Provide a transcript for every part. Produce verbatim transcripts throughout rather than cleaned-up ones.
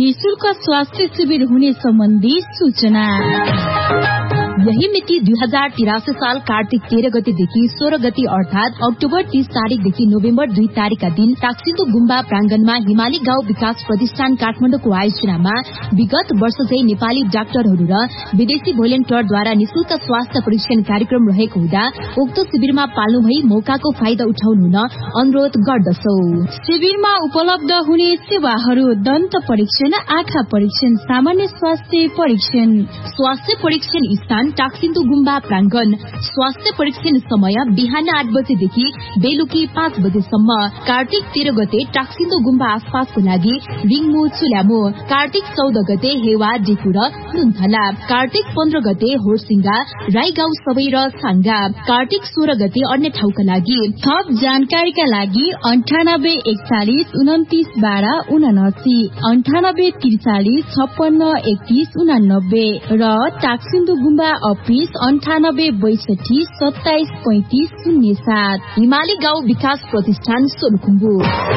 निशुल्क स्वास्थ्य शिविर हुने सम्बन्धी सूचना। यही मिति दुई हजार तिरासी साल कार्तिक तेह्र गतेदेखि सोह्र गते अर्थात अक्टोबर तीस तारीकदेखि नोभेम्बर दुई तारीकका दिन टाक्सिन्दो गुम्बा प्रांगणमा हिमाली गाउँ विकास प्रतिष्ठान काठमाडौँको आयोजनामा विगत वर्ष चाहिँ नेपाली डाक्टरहरू र विदेशी भोलिन्टियरद्वारा निशुल्क स्वास्थ्य परीक्षण कार्यक्रम रहेको हुँदा उक्त शिविरमा पाल्नु भई मौकाको फाइदा उठाउनु हुन अनुरोध गर्दछौ। शिविरमा उपलब्ध हुने सेवाहरू दन्त परीक्षण, आँखा परीक्षण, सामान्य स्वास्थ्य परीक्षण। स्वास्थ्य परीक्षण स्थान टाक्सिन्दो गुम्बा प्रांगण। स्वास्थ्य परीक्षण समय बिहान आठ बजेदेखि बेलुकी पाँच बजेसम्म। कार्तिक तेह्र गते टाक्सिन्दो गुम्बा आसपासको लागि रिङमु चुल्यामु। कार्तिक चौध गते हेवा डिकु र नुन्थला। कार्तिक पन्ध्र गते होरसिंगा, राई गाउँ सबै र साङ्गा। कार्तिक सोह्र गते अन्य ठाउँका लागि। थप जानकारीका लागि अन्ठानब्बे एकचालिस उन्तिस बाह्र उनासी अन्ठानब्बे त्रिचालिस छप्पन्न एकतीस उनानब्बे र टाक्सिन्दो गुम्बा अफिस अन्ठानब्बे बैसठी सत्ताइस पैंतिस शून्य सात। हिमाली गाउँ विकास प्रतिष्ठान सोलुखुम्बु।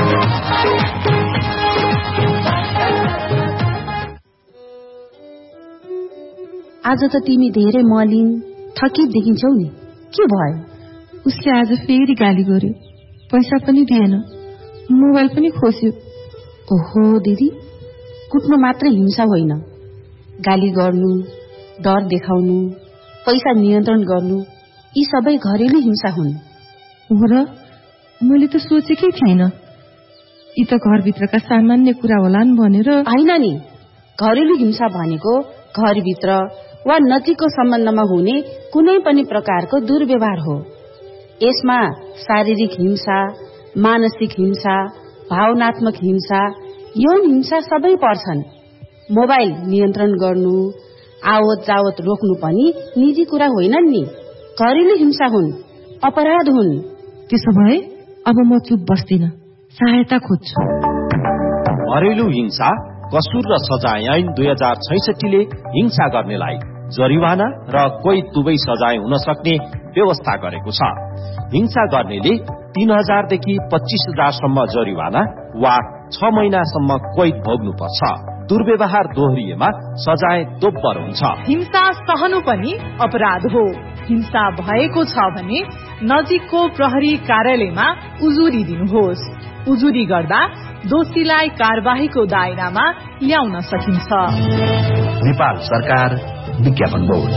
आज त तिमी धेरै मलिन थकित देखिन्छौ नि, के भयो? उसले आज फेरि गाली गर्यो, पैसा पनि दिएन, मोबाइल पनि खोस्यो। ओहो दिदी, कुट्नु मात्र हिंसा होइन, गाली गर्नु, डर देखाउनु, पैसा नियन्त्रण गर्नु, यी सबै घरेलु हिंसा हुन्। हो र, मैले त सोचेकै थिएन, यी त घरभित्रका सामान्य कुरा होलान् भनेर। होइन नि, घरेलु हिंसा भनेको घरभित्र वा नजिकको सम्बन्धमा हुने कुनै पनि प्रकारको दुर्व्यवहार हो। यसमा शारीरिक हिंसा, मानसिक हिंसा, भावनात्मक हिंसा, यौन हिंसा सबै पर्छन्। मोबाइल नियन्त्रण गर्नु, आवत जावत रोक्नु पनि निजी कुरा होइनन् नि, घरेलु हिंसा हुन्, अपराध हुन्। त्यसो भए अब म चुप बस्दिन, सहायता खोज्छु। घरेलु हिंसा कसुर र सजाय ऐन दुई हजार छैसठीले हिंसा गर्नेलाई जरिवाना र कोही दुवै सजाय हुन सक्ने व्यवस्था गरेको छ। हिंसा गर्नेले तीन हजारदेखि पच्चीस हजारसम्म जरिवाना वा छ महिनासम्म कैद भोग्नुपर्छ। दुर्व्यवहार दोहोरिएमा सजाय दोब्बर हुन्छ। हिंसा सहनु पनि अपराध हो। हिंसा भएको छ भने नजिकको प्रहरी कार्यालयमा उजुरी दिनुहोस्। उजुरी गर्दा दोषीलाई कारबाहीको दायरामा ल्याउन सकिन्छ। नेपाल सरकार, विज्ञापन बोर्ड।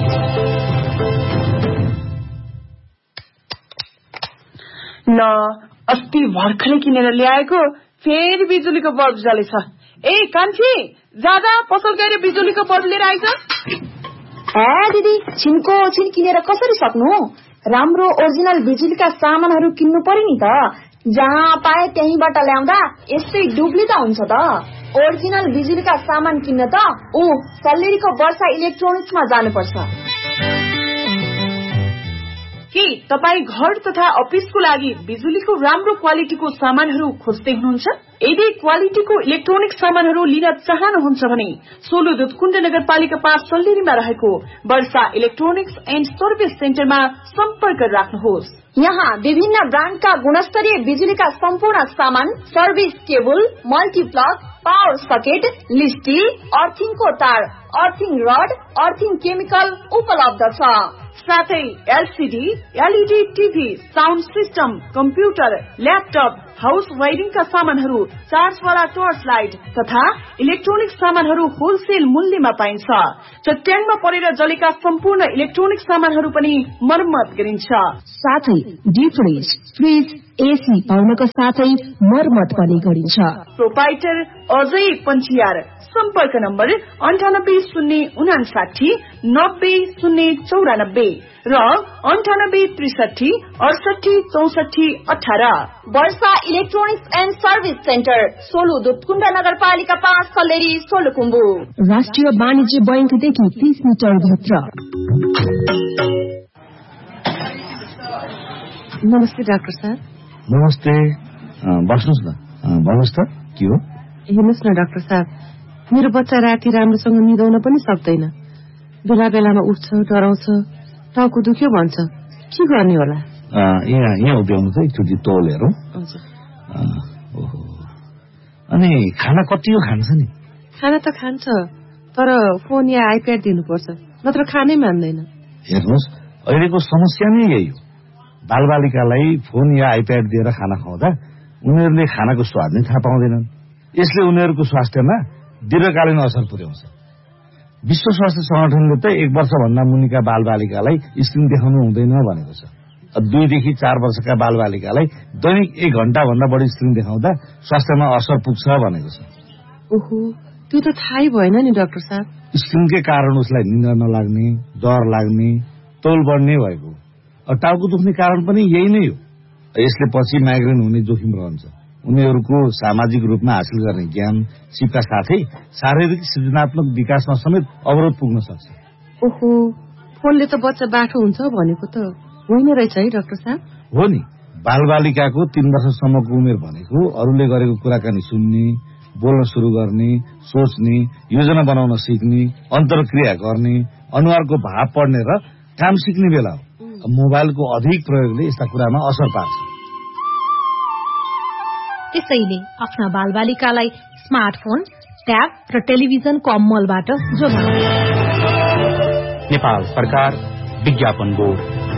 ल, अस्ति भर्खरै किनेर ल्याएको फेरि बिजुलीको बल्ब जलेछ। ए कान्छी, जाँदा पसल गएर बिजुलीको बल्ब लिएर आइज। ए दिदी, छिनको छिन किनेर कसरी सक्नु? राम्रो ओरिजिनल बिजुलीका सामानहरू किन्नु पर्यो नि त। जहाँ पाए त्यहीबाट ल्याउँदा यस्तै डुब्ली त हुन्छ त। ओरिजिनल बिजुलीका सामान किन्न त ऊ सल्लेरीको वर्षा इलेक्ट्रोनिक्समा जानुपर्छ। के तपाई घर तथा अफिसको लागि बिजुलीको राम्रो क्वालिटीको सामानहरू खोज्दै हुनुहुन्छ? यदि क्वालिटीको इलेक्ट्रोनिक सामानहरू लिन चाहनुहुन्छ भने सोलु दुधकुण्ड नगरपालिका पाँच सल्लेरीमा रहेको वर्षा इलेक्ट्रोनिक्स एन्ड सर्भिस सेन्टरमा सम्पर्क राख्नुहोस्। यहाँ विभिन्न ब्रान्डका गुणस्तरीय बिजुलीका सम्पूर्ण सामान, service cable, multiplug, power socket, लिस्टी, अर्थिङको तार, अर्थिङ रड, अर्थिङ केमिकल उपलब्ध छ। साथै LCD, LED TV, sound system, computer, laptop, house वायरिङका सामानहरू, चार्जवाला टर्च लाइट तथा इलेक्ट्रोनिक सामानहरू होलसेल मूल्यमा पाइन्छ। चट्याङमा परेर जलेका सम्पूर्ण इलेक्ट्रोनिक सामानहरू पनि मर्मत गरिन्छ। साथै डीप फ्रिज, फ्रिज, एसी पाउनको साथै मर्मत पनि गरिन्छ। प्रोपाइटर अजय पञ्चियार। सम्पर्क नम्बर अन्ठानब्बे शून्य उनासाठी नब्बे शून्य चौरानब्बे र अन्ठानब्बे त्रिसठी अडसठी चौसठी अठार। वर्षा electronics and service centre, Solu Dudhkund नगरपालिका पाँच सल्लेरी, सोलुखुम्बु। राष्ट्रिय वाणिज्य बैंकदेखि तीस मिटर भित्र। नमस्ते डाक्टर साहब। नमस्ते, बस्नुहोस् न। भन्नुहोस् त, के हो? हेर्नुहोस् न डाक्टर साहब, मेरो बच्चा राति राम्रोसँग निदाउन पनि सक्दैन। बेला बेलामा उठ्छ, डराउँछ, टाउको दुख्यो भन्छ। के गर्ने होला? यहाँ यहाँ उभ्याउनु त एकचोटि तौल हेरौँ। अनि खाना कति हो खान्छ नि? खाना त खान्छ, तर फोन या आइप्याड दिनुपर्छ, नत्र खानै मान्दैन। हेर्नुहोस्, अहिलेको समस्या नै यही हो। बालबालिकालाई फोन या आइप्याड दिएर खाना खुवाउँदा उनीहरूले खानाको स्वाद नै थाहा पाउँदैनन्। यसले उनीहरूको स्वास्थ्यमा दीर्घकालीन असर पुर्याउँछ। विश्व स्वास्थ्य संगठनले त एक वर्षभन्दा मुनिका बालबालिकालाई स्क्रिन देखाउनु हुँदैन भनेको छ। दुईदेखि चार वर्षका बालबालिकालाई दैनिक एक घण्टा भन्दा बढी स्क्रिन देखाउँदा स्वास्थ्यमा असर पुग्छ भनेको छ। ओहो, त्यो त थाहै भएन नि डाक्टर साहब। स्क्रिनकै कारण उसलाई निन्द्रा नलाग्ने, डर लाग्ने, तौल बढ्ने भएको। टाउको दुख्ने कारण पनि यही नै हो। यसले पछि माइग्रेन हुने जोखिम रहन्छ। उनीहरूको सामाजिक रूपमा हासिल गर्ने ज्ञान सिपका साथै शारीरिक सृजनात्मक विकासमा समेत अवरोध पुग्न सक्छ। ओहो, फोनले त बच्चा बाठो हुन्छ भनेको त होइन रहेछ है डाक्टर साहब? हो नि, बालबालिकाको तीन वर्षसम्मको उमेर भनेको अरूले गरेको कुराकानी सुन्ने, बोल्न सुरु गर्ने, सोच्ने, योजना बनाउन सिक्ने, अन्तर्क्रिया गर्ने, अनुहारको भाव पढ्ने र काम सिक्ने बेला हो। मोबाइलको अधिक प्रयोगले यस्ता कुरामा असर पार्छ। त्यसैले आफ्ना बालबालिकालाई स्मार्टफोन, ट्याब र टेलिभिजनको अमलबाट जोगाउनु। नेपाल सरकार विज्ञापन बोर्ड।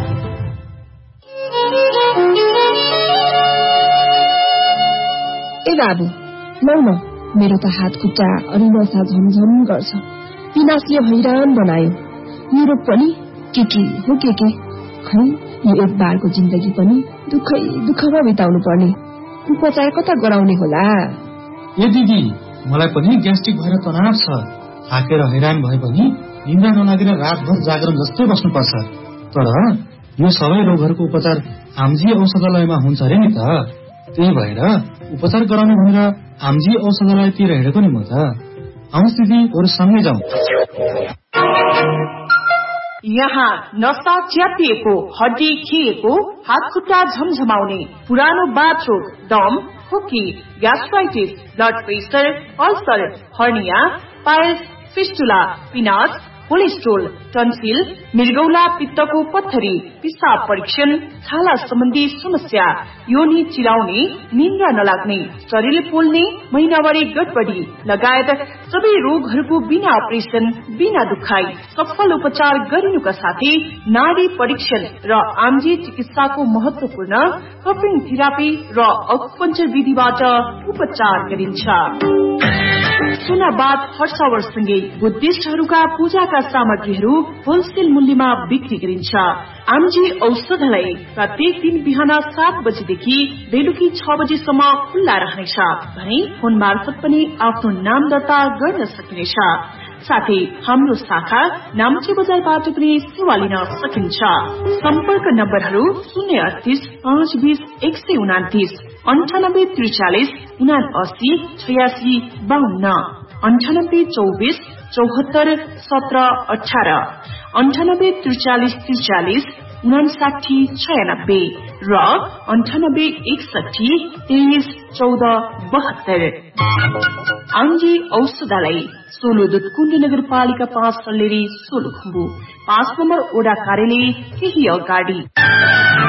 ए बाबु, लौ न, मेरो त हात खुट्टा अनि नसा झमझम गर्छ। पिनासले हैरान बनायो। यो रोग पनि के के हो के के। खै, यो एक बारको जिन्दगी पनि दुःखै दुःखमा बिताउनु पर्ने। उपचार कता गराउने होला? ए दिदी, मलाई पनि ग्यास्ट्रिक भएर तनाव छ। थाकेर हैरान भए पनि निन्द्रा नलागेर रातभर जागरण जस्तै बस्नुपर्छ। तर यो सबै रोगहरूको उपचार आमजी औषधालयमा हुन्छ अरे नि त। त्यही भएर उपचार गराउनु भनेर आमजी औषधालयतिर हिँडेको नि म त। आउनुहोस् दिदी, बरु सँगै जाउँ। यहाँ नसा च्यापिएको, हड्डी खिएको, हात खुट्टा झमझमाउने, पुरानो बाथरोग, दम, खोकी, gastritis, blood pressure, ulcer, hernia, piles, fistula, पिनास, cholesterol, tonsil, मृगौला पित्तको पत्थरी, पिसाब परीक्षण, छाला सम्बन्धी समस्या, योनि चिलाउने, निन्द्रा नलाग्ने, शरीर पोल्ने, महिनावारी गडबडी लगायत सबै रोगहरूको बिना अपरेसन, बिना दुखाई सफल उपचार गरिनुका साथै नाडी परीक्षण र आमजी चिकित्साको महत्वपूर्ण कपिङ थेरापी र अकुपञ्चर विधिबाट उपचार गरिन्छ। सुनाबाद हर्षावरसँगै बुद्धिस्टहरूका पूजाका सामग्रीहरू होलसेल मूल्यमा बिक्री गरिन्छ। आमजी औषधालय प्रत्येक दिन बिहान सात बजेदेखि बेलुकी छ बजेसम्म खुल्ला रहनेछ भने फोन मार्फत पनि आफ्नो नाम दर्ता गर्न सकिनेछ। साथै हाम्रो शाखा नाम्चे बजारबाट पनि सेवा लिन सकिन्छ। सम्पर्क नम्बरहरू शून्य अडतिस पाँच बीस एक सय उनातिस, अन्ठानब्बे त्रिचालिस उना अस्सी छयासी बाहन्न, अन्ठानब्बे चौबिस चौहत्तर सत्र अठार, अन्ठानब्बे त्रिचालिस त्रिचालिस उनासाठी छयानब्बे र अन्ठानब्बे एकसठी तेइस चौध बहत्तर। आमजी औषधालय, सोलो दुधकुण्ड नगरपालिका पाँच सल्लेरी सोलुखुम्बु, पाँच नम्बर ओडा कार्यालय केही अगाडि।